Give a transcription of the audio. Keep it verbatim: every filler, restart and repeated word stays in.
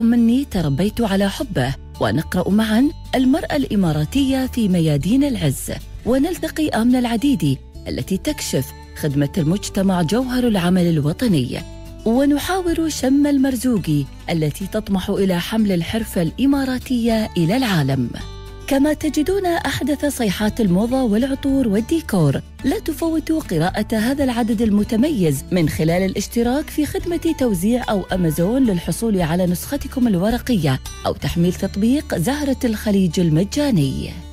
مني تربيت على حبه، ونقرأ معا المرأة الإماراتية في ميادين العز، ونلتقي آمنة العديدي التي تكشف خدمة المجتمع جوهر العمل الوطني، ونحاور شم المرزوقي التي تطمح إلى حمل الحرفة الإماراتية إلى العالم. كما تجدون أحدث صيحات الموضة والعطور والديكور. لا تفوتوا قراءة هذا العدد المتميز من خلال الاشتراك في خدمة توزيع أو أمازون للحصول على نسختكم الورقية، أو تحميل تطبيق زهرة الخليج المجاني.